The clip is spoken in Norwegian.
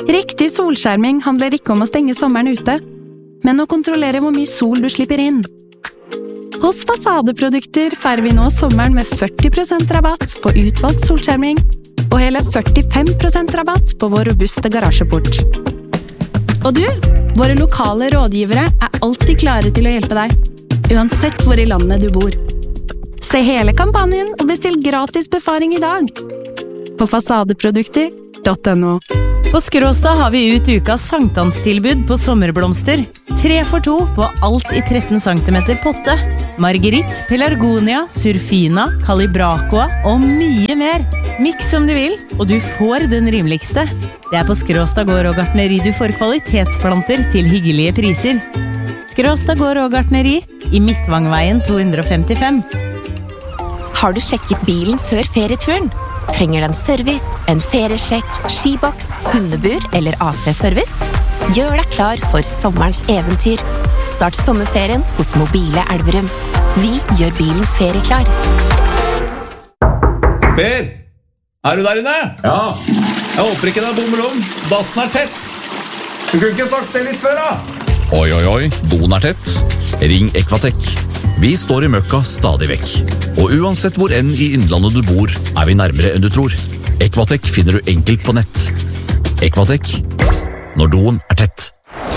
Riktig solskjerming handler ikke om å stenge sommeren ute, men å kontrollere hvor mye sol du slipper inn. Hos Fasadeprodukter feirer vi nå sommeren med 40% rabatt på utvalgt solskjerming og hele 45% rabatt på vår robuste garasjeport. Og du, våre lokale rådgivere er alltid klare til å hjelpe deg, uansett hvor i landet du bor. Se hele kampanjen og bestill gratis befaring i dag på fasadeprodukter.no. På Skråstad har vi ut ukas sankthanstilbud på sommerblomster. 3 for 2 på alt i 13 cm potte. Marguerite, pelargonia, surfina, calibracoa og mye mer. Mix som du vil, og du får den rimeligste. Det er på Skråstad gård og gartneri du får kvalitetsplanter til hyggelige priser. Skråstad gård og gartneri i Midtvangveien 255. Har du sjekket bilen før ferieturen? Trenger den service, en feriesjekk, skiboks, hundebur eller AC-service? Gjør deg klar for sommerens eventyr. Start sommerferien hos Mobile Elverum. Vi gjør bilen ferieklar. Per, er du der inne? Ja. Jeg håper ikke det er bommelom. Dassen er tett. Du kunne ikke sagt det litt før, da. Oi, doen er tett. Ring Equatec. Vi står i møkka stadig vekk. Og uansett hvor enn i innlandet du bor, er vi nærmere enn du tror. Equatec finner du enkelt på nett. Equatec, når doen er tett.